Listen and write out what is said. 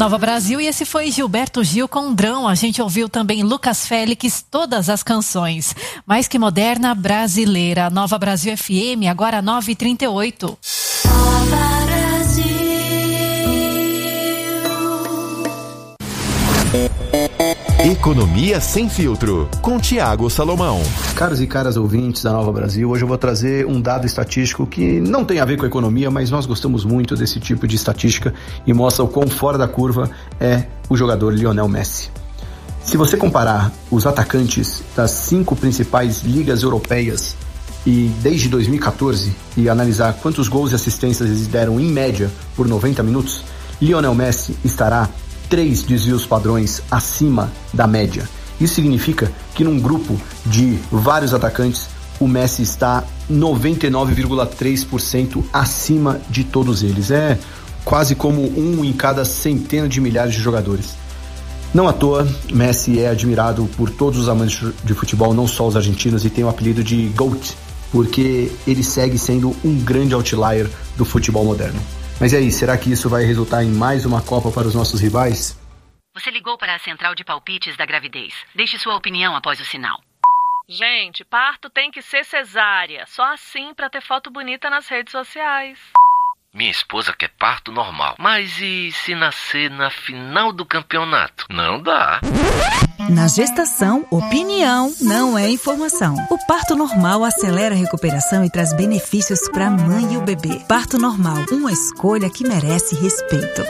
Nova Brasil, e esse foi Gilberto Gil com Drão. A gente ouviu também Lucas Félix, Todas as Canções. Mais que moderna, brasileira. Nova Brasil FM, agora 9h38. Nova Brasil. Economia Sem Filtro, com Tiago Salomão. Caros e caras ouvintes da Nova Brasil, hoje eu vou trazer um dado estatístico que não tem a ver com a economia, mas nós gostamos muito desse tipo de estatística e mostra o quão fora da curva é o jogador Lionel Messi. Se você comparar os atacantes das 5 principais ligas europeias e desde 2014 e analisar quantos gols e assistências eles deram em média por 90 minutos, Lionel Messi estará 3 desvios padrões acima da média. Isso significa que num grupo de vários atacantes, o Messi está 99,3% acima de todos eles. É quase como um em cada centena de milhares de jogadores. Não à toa, Messi é admirado por todos os amantes de futebol, não só os argentinos, e tem o apelido de GOAT, porque ele segue sendo um grande outlier do futebol moderno. Mas e aí, será que isso vai resultar em mais uma Copa para os nossos rivais? Você ligou para a central de palpites da gravidez. Deixe sua opinião após o sinal. Gente, parto tem que ser cesárea. Só assim para ter foto bonita nas redes sociais. Minha esposa quer parto normal. Mas e se nascer na final do campeonato? Não dá. Na gestação, opinião não é informação. O parto normal acelera a recuperação e traz benefícios para a mãe e o bebê. Parto normal, uma escolha que merece respeito.